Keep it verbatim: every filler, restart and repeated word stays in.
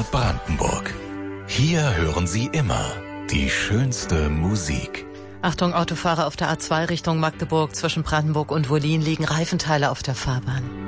Antenne Brandenburg. Hier hören Sie immer die schönste Musik. Achtung, Autofahrer auf der A zwei Richtung Magdeburg. Zwischen Brandenburg und Wollin liegen Reifenteile auf der Fahrbahn.